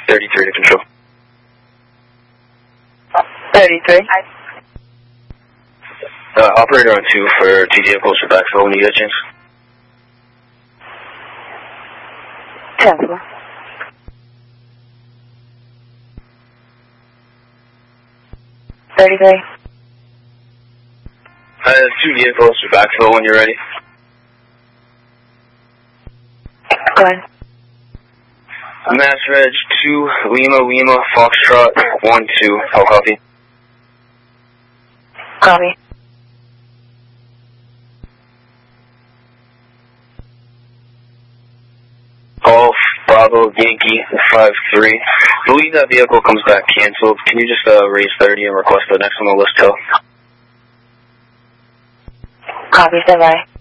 33 to control. 33. Operator on 2 for 2 vehicles for backfill when you get a chance. 10-4. 33. I have 2 vehicles for backfill when you're ready. Go ahead. Mass Reg 2, Lima, Foxtrot 1-2. How copy? Copy. Golf, Bravo, Yankee 5-3. Believe that vehicle comes back canceled. Can you just raise 30 and request the next on the list, Hill? Copy, stand by.